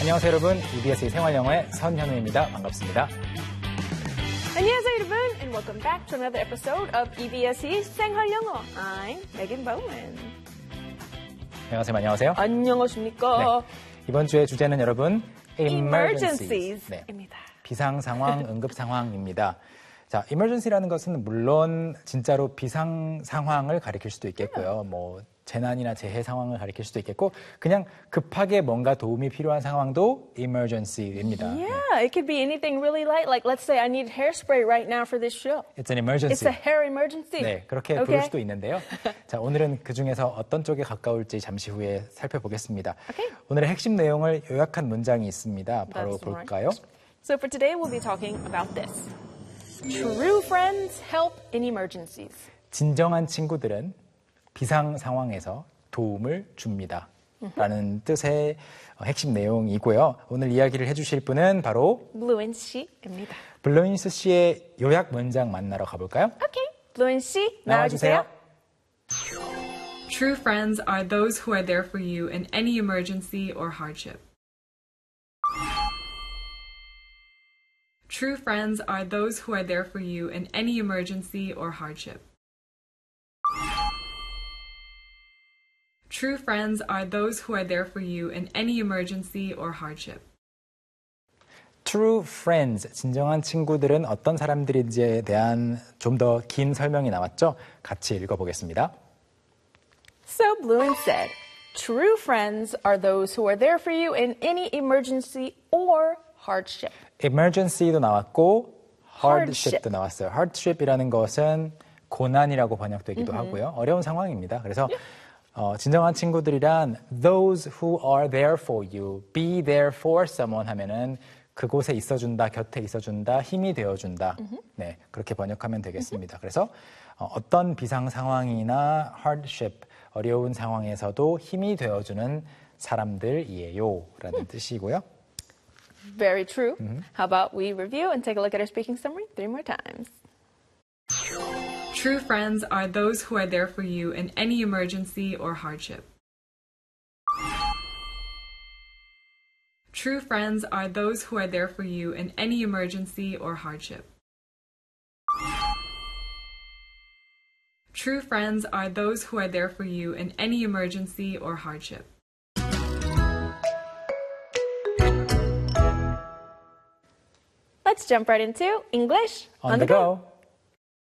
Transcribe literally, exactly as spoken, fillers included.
안녕하세요 여러분, 이비에스의 생활영어의 선현우입니다. 반갑습니다. 안녕하세요 여러분, and welcome back to another episode of 이비에스의 생활영어. I'm Megan Bowen. 안녕하세요. 안녕하세요. 안녕하십니까. 네, 이번 주의 주제는 여러분 emergencies. 네, 입니다. 비상 상황, 응급 상황입니다. 자, emergency라는 것은 물론 진짜로 비상 상황을 가리킬 수도 있겠고요. 뭐 재난이나 재해 상황을 가리킬 수도 있겠고, 그냥 급하게 뭔가 도움이 필요한 상황도 emergency입니다. Yeah, it could be anything really light. Like, let's say I need hairspray right now for this show. It's an emergency. It's a hair emergency. 네, 그렇게 okay. 부를 수도 있는데요. 자, 오늘은 그 중에서 어떤 쪽에 가까울지 잠시 후에 살펴보겠습니다. Okay. 오늘의 핵심 내용을 요약한 문장이 있습니다. 바로 That's 볼까요? Right. So for today, we'll be talking about this. True friends help in emergencies. 진정한 친구들은 비상 상황에서 도움을 줍니다. 라는 뜻의 핵심 내용이고요. 오늘 이야기를 해주실 분은 바로 블루인 씨입니다. 블루인스 씨의 요약 문장 만나러 가볼까요? Okay, 블루인 씨 나와주세요. True friends are those who are there for you in any emergency or hardship. True friends are those who are there for you in any emergency or hardship. True friends are those who are there for you in any emergency or hardship. True friends, 진정한 친구들은 어떤 사람들인지에 대한 좀 더 긴 설명이 나왔죠? 같이 읽어보겠습니다. So Bluin said, true friends are those who are there for you in any emergency or hardship. emergency도 나왔고 Hardship. hardship도 나왔어요. hardship이라는 것은 고난이라고 번역되기도 mm-hmm. 하고요. 어려운 상황입니다. 그래서 어, 진정한 친구들이란 those who are there for you, be there for someone 하면은 그곳에 있어준다, 곁에 있어준다, 힘이 되어준다. Mm-hmm. 네, 그렇게 번역하면 되겠습니다. Mm-hmm. 그래서 어, 어떤 비상 상황이나 hardship, 어려운 상황에서도 힘이 되어주는 사람들이에요 라는 mm-hmm. 뜻이고요. Very true. Mm-hmm. How about we review and take a look at our speaking summary three more times. True friends are those who are there for you in any emergency or hardship. True friends are those who are there for you in any emergency or hardship. True friends are those who are there for you in any emergency or hardship. Let's jump right into English on, on the, the go. go.